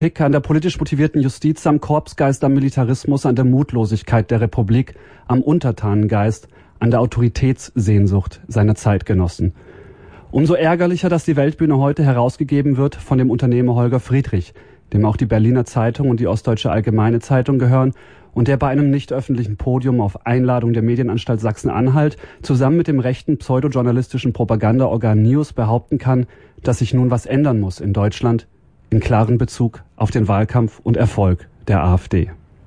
an der politisch motivierten Justiz, am Korpsgeist, am Militarismus, an der Mutlosigkeit der Republik, am Untertanengeist, an der Autoritätssehnsucht seiner Zeitgenossen. Umso ärgerlicher, dass die Weltbühne heute herausgegeben wird von dem Unternehmer Holger Friedrich, dem auch die Berliner Zeitung und die Ostdeutsche Allgemeine Zeitung gehören und der bei einem nicht öffentlichen Podium auf Einladung der Medienanstalt Sachsen-Anhalt zusammen mit dem rechten pseudojournalistischen Propagandaorgan News behaupten kann, dass sich nun was ändern muss in Deutschland, in klaren Bezug auf den Wahlkampf und Erfolg der AfD.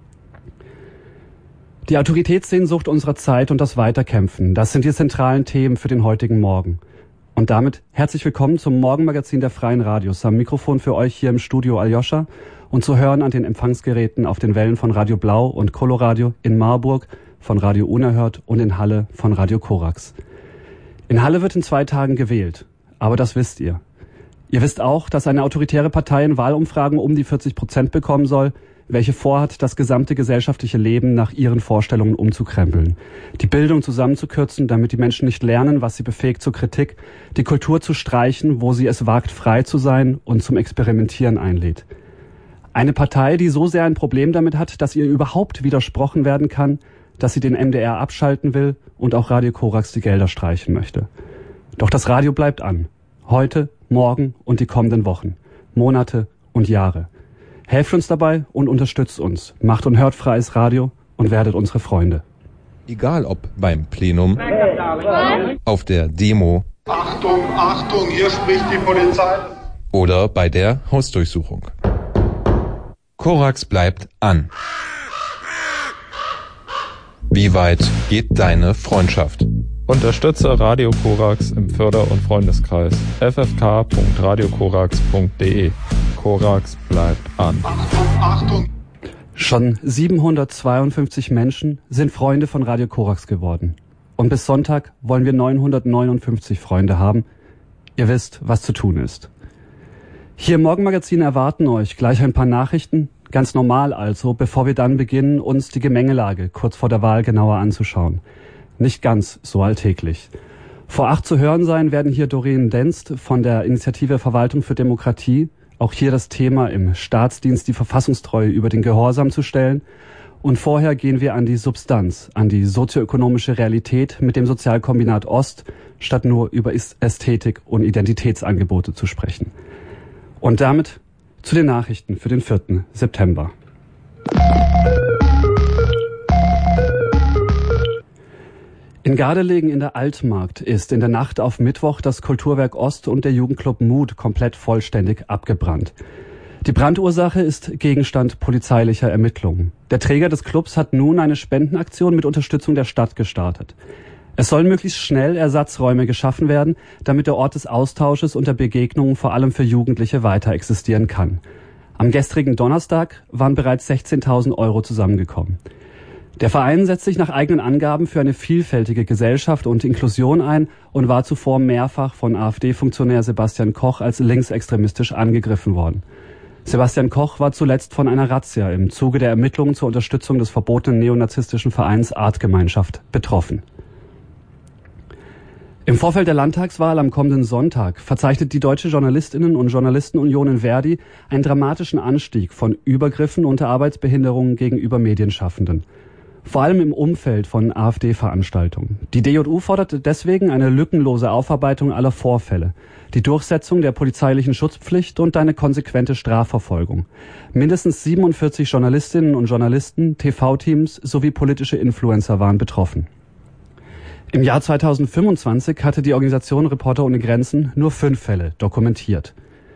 Die Autoritätssehnsucht unserer Zeit und das Weiterkämpfen, das sind die zentralen Themen für den heutigen Morgen. Und damit herzlich willkommen zum Morgenmagazin der Freien Radios. Am Mikrofon für euch hier im Studio Aljoscha und zu hören an den Empfangsgeräten auf den Wellen von Radio Blau und Coloradio in Marburg, von Radio Unerhört und in Halle von Radio Korax. In Halle wird in 2 Tagen gewählt, aber das wisst ihr. Ihr wisst auch, dass eine autoritäre Partei in Wahlumfragen um die 40% bekommen soll, welche vorhat, das gesamte gesellschaftliche Leben nach ihren Vorstellungen umzukrempeln. Die Bildung zusammenzukürzen, damit die Menschen nicht lernen, was sie befähigt zur Kritik, die Kultur zu streichen, wo sie es wagt, frei zu sein und zum Experimentieren einlädt. Eine Partei, die so sehr ein Problem damit hat, dass ihr überhaupt widersprochen werden kann, dass sie den MDR abschalten will und auch Radio Korax die Gelder streichen möchte. Doch das Radio bleibt an. Heute, morgen und die kommenden Wochen, Monate und Jahre. Helft uns dabei und unterstützt uns. Macht und hört freies Radio und werdet unsere Freunde. Egal ob beim Plenum, auf der Demo, Achtung, Achtung, hier spricht die Polizei. Oder bei der Hausdurchsuchung. Korax bleibt an. Wie weit geht deine Freundschaft? Unterstütze Radio Korax im Förder- und Freundeskreis. ffk.radiokorax.de. Korax bleibt an. Achtung, Achtung. Schon 752 Menschen sind Freunde von Radio Korax geworden. Und bis Sonntag wollen wir 959 Freunde haben. Ihr wisst, was zu tun ist. Hier im Morgenmagazin erwarten euch gleich ein paar Nachrichten, ganz normal also, bevor wir dann beginnen, uns die Gemengelage kurz vor der Wahl genauer anzuschauen. Nicht ganz so alltäglich. Vor 8 zu hören sein werden hier Doreen Denst von der Initiative Verwaltung für Demokratie. Auch hier das Thema im Staatsdienst die Verfassungstreue über den Gehorsam zu stellen. Und vorher gehen wir an die Substanz, an die sozioökonomische Realität mit dem Sozialkombinat Ost, statt nur über Ästhetik und Identitätsangebote zu sprechen. Und damit zu den Nachrichten für den 4. September. In Gardelegen in der Altmarkt ist in der Nacht auf Mittwoch das Kulturwerk Ost und der Jugendclub Mut komplett vollständig abgebrannt. Die Brandursache ist Gegenstand polizeilicher Ermittlungen. Der Träger des Clubs hat nun eine Spendenaktion mit Unterstützung der Stadt gestartet. Es sollen möglichst schnell Ersatzräume geschaffen werden, damit der Ort des Austausches und der Begegnungen vor allem für Jugendliche weiter existieren kann. Am gestrigen Donnerstag waren bereits 16.000 Euro zusammengekommen. Der Verein setzt sich nach eigenen Angaben für eine vielfältige Gesellschaft und Inklusion ein und war zuvor mehrfach von AfD-Funktionär Sebastian Koch als linksextremistisch angegriffen worden. Sebastian Koch war zuletzt von einer Razzia im Zuge der Ermittlungen zur Unterstützung des verbotenen neonazistischen Vereins Artgemeinschaft betroffen. Im Vorfeld der Landtagswahl am kommenden Sonntag verzeichnet die Deutsche Journalistinnen- und Journalistenunion in Verdi einen dramatischen Anstieg von Übergriffen und Arbeitsbehinderungen gegenüber Medienschaffenden. Vor allem im Umfeld von AfD-Veranstaltungen. Die DJU fordert deswegen eine lückenlose Aufarbeitung aller Vorfälle, die Durchsetzung der polizeilichen Schutzpflicht und eine konsequente Strafverfolgung. Mindestens 47 Journalistinnen und Journalisten, TV-Teams sowie politische Influencer waren betroffen. Im Jahr 2025 hatte die Organisation Reporter ohne Grenzen nur 5 Fälle dokumentiert.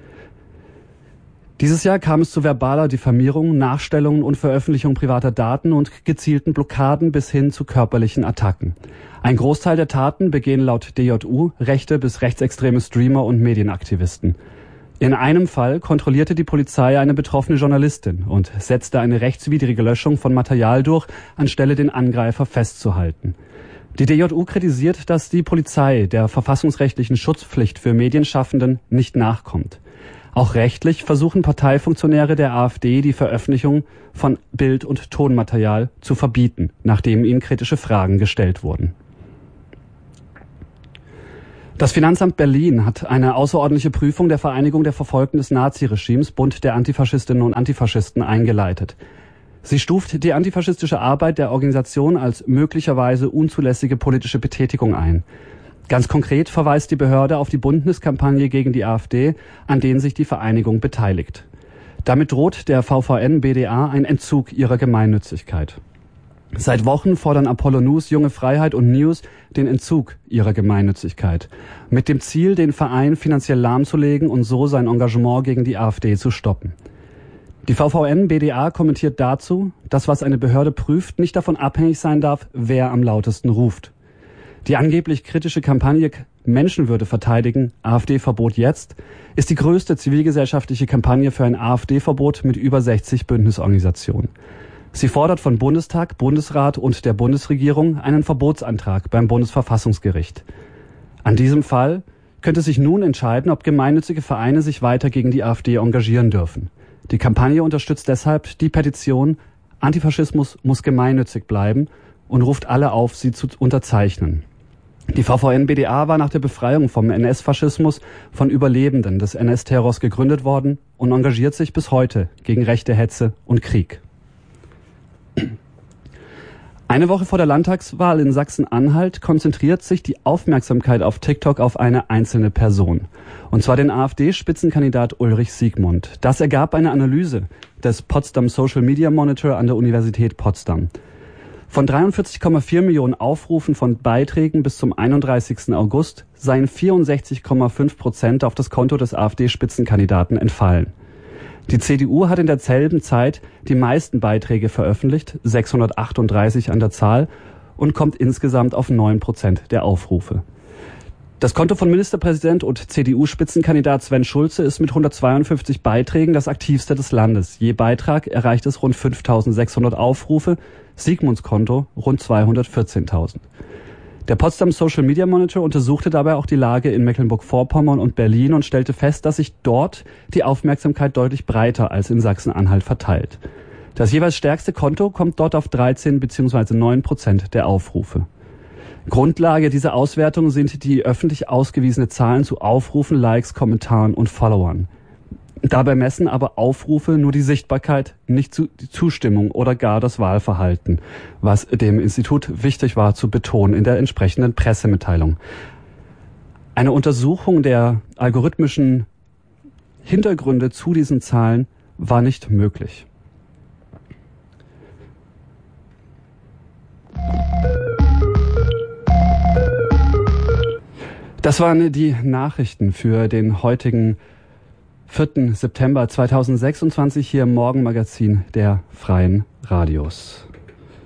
Dieses Jahr kam es zu verbaler Diffamierung, Nachstellungen und Veröffentlichung privater Daten und gezielten Blockaden bis hin zu körperlichen Attacken. Ein Großteil der Taten begehen laut DJU rechte bis rechtsextreme Streamer und Medienaktivisten. In einem Fall kontrollierte die Polizei eine betroffene Journalistin und setzte eine rechtswidrige Löschung von Material durch, anstelle den Angreifer festzuhalten. Die DJU kritisiert, dass die Polizei der verfassungsrechtlichen Schutzpflicht für Medienschaffenden nicht nachkommt. Auch rechtlich versuchen Parteifunktionäre der AfD, die Veröffentlichung von Bild- und Tonmaterial zu verbieten, nachdem ihnen kritische Fragen gestellt wurden. Das Finanzamt Berlin hat eine außerordentliche Prüfung der Vereinigung der Verfolgten des Naziregimes, Bund der Antifaschistinnen und Antifaschisten, eingeleitet. Sie stuft die antifaschistische Arbeit der Organisation als möglicherweise unzulässige politische Betätigung ein. Ganz konkret verweist die Behörde auf die Bundeskampagne gegen die AfD, an denen sich die Vereinigung beteiligt. Damit droht der VVN-BDA ein Entzug ihrer Gemeinnützigkeit. Seit Wochen fordern Apollo News, Junge Freiheit und News den Entzug ihrer Gemeinnützigkeit, mit dem Ziel, den Verein finanziell lahmzulegen und so sein Engagement gegen die AfD zu stoppen. Die VVN-BDA kommentiert dazu, dass was eine Behörde prüft, nicht davon abhängig sein darf, wer am lautesten ruft. Die angeblich kritische Kampagne Menschenwürde verteidigen, AfD-Verbot jetzt, ist die größte zivilgesellschaftliche Kampagne für ein AfD-Verbot mit über 60 Bündnisorganisationen. Sie fordert von Bundestag, Bundesrat und der Bundesregierung einen Verbotsantrag beim Bundesverfassungsgericht. An diesem Fall könnte sich nun entscheiden, ob gemeinnützige Vereine sich weiter gegen die AfD engagieren dürfen. Die Kampagne unterstützt deshalb die Petition Antifaschismus muss gemeinnützig bleiben und ruft alle auf, sie zu unterzeichnen. Die VVN-BDA war nach der Befreiung vom NS-Faschismus von Überlebenden des NS-Terrors gegründet worden und engagiert sich bis heute gegen rechte Hetze und Krieg. Eine Woche vor der Landtagswahl in Sachsen-Anhalt konzentriert sich die Aufmerksamkeit auf TikTok auf eine einzelne Person. Und zwar den AfD-Spitzenkandidat Ulrich Siegmund. Das ergab eine Analyse des Potsdam Social Media Monitor an der Universität Potsdam. Von 43,4 Millionen Aufrufen von Beiträgen bis zum 31. August seien 64,5% auf das Konto des AfD-Spitzenkandidaten entfallen. Die CDU hat in derselben Zeit die meisten Beiträge veröffentlicht, 638 an der Zahl, und kommt insgesamt auf 9% der Aufrufe. Das Konto von Ministerpräsident und CDU-Spitzenkandidat Sven Schulze ist mit 152 Beiträgen das aktivste des Landes. Je Beitrag erreicht es rund 5.600 Aufrufe, Siegmunds Konto rund 214.000. Der Potsdam Social Media Monitor untersuchte dabei auch die Lage in Mecklenburg-Vorpommern und Berlin und stellte fest, dass sich dort die Aufmerksamkeit deutlich breiter als in Sachsen-Anhalt verteilt. Das jeweils stärkste Konto kommt dort auf 13 bzw. 9% der Aufrufe. Grundlage dieser Auswertung sind die öffentlich ausgewiesene Zahlen zu Aufrufen, Likes, Kommentaren und Followern. Dabei messen aber Aufrufe nur die Sichtbarkeit, nicht die Zustimmung oder gar das Wahlverhalten, was dem Institut wichtig war zu betonen in der entsprechenden Pressemitteilung. Eine Untersuchung der algorithmischen Hintergründe zu diesen Zahlen war nicht möglich. Das waren die Nachrichten für den heutigen 4. September 2026 hier im Morgenmagazin der Freien Radios.